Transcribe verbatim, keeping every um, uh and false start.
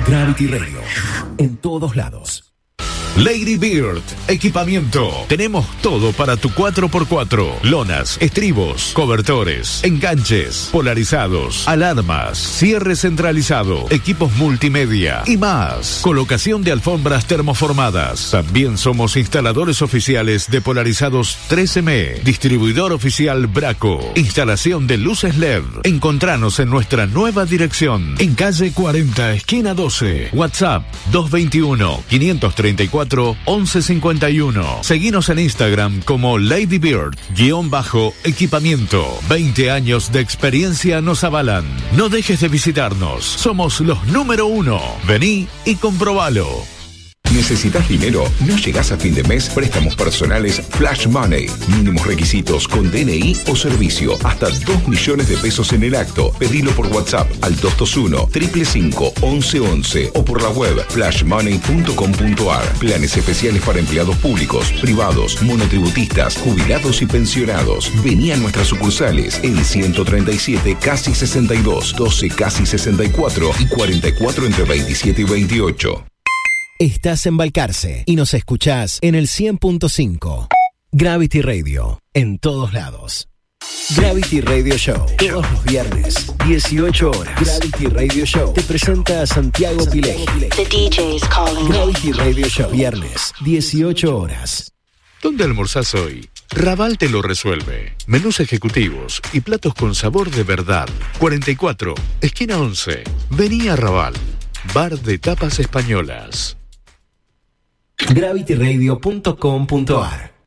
Gravity Radio, en todos lados. Lady Bird, equipamiento. Tenemos todo para tu cuatro por cuatro. Lonas, estribos, cobertores, enganches, polarizados, alarmas, cierre centralizado, equipos multimedia y más. Colocación de alfombras termoformadas. También somos instaladores oficiales de polarizados tres eme. Distribuidor oficial Braco. Instalación de luces L E D. Encontranos en nuestra nueva dirección. En calle cuarenta, esquina doce. WhatsApp dos veintiuno, quinientos treinta y cuatro, once cincuenta y uno. Seguinos en Instagram como Lady Bird, guión bajo, equipamiento. veinte años de experiencia nos avalan. No dejes de visitarnos. Somos los número uno. Vení y comprobalo. ¿Necesitas dinero? ¿No llegás a fin de mes? Préstamos personales Flash Money. Mínimos requisitos con D N I o servicio. Hasta dos millones de pesos en el acto. Pedilo por WhatsApp al dos dos uno, cinco cinco cinco, once once o por la web flash money punto com punto ar. Planes especiales para empleados públicos, privados, monotributistas, jubilados y pensionados. Vení a nuestras sucursales en ciento treinta y siete, casi sesenta y dos, doce, casi sesenta y cuatro y cuarenta y cuatro entre veintisiete y veintiocho. Estás en Balcarce y nos escuchás en el cien punto cinco. Gravity Radio, en todos lados. Gravity Radio Show, todos los viernes, dieciocho horas. Gravity Radio Show te presenta a Santiago Pileggi. The D J is calling. Gravity Radio Show, viernes, dieciocho horas. ¿Dónde almorzás hoy? Raval te lo resuelve. Menús ejecutivos y platos con sabor de verdad. cuarenta y cuatro, esquina once. Vení a Raval. Bar de tapas españolas. gravity radio punto com punto ar